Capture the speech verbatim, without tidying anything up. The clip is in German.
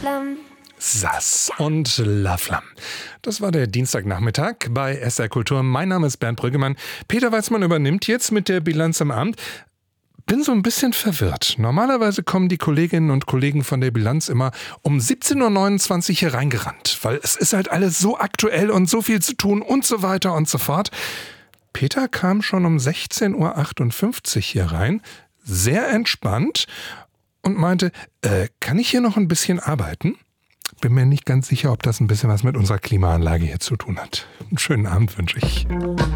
Flam. Sass und Laflam. Das war der Dienstagnachmittag bei S R Kultur. Mein Name ist Bernd Brüggemann. Peter Weizmann übernimmt jetzt mit der Bilanz am Abend. Bin so ein bisschen verwirrt. Normalerweise kommen die Kolleginnen und Kollegen von der Bilanz immer um siebzehn Uhr neunundzwanzig hier reingerannt, weil es ist halt alles so aktuell und so viel zu tun und so weiter und so fort. Peter kam schon um sechzehn Uhr achtundfünfzig hier rein, sehr entspannt und meinte, äh, kann ich hier noch ein bisschen arbeiten? Bin mir nicht ganz sicher, ob das ein bisschen was mit unserer Klimaanlage hier zu tun hat. Einen schönen Abend wünsche ich.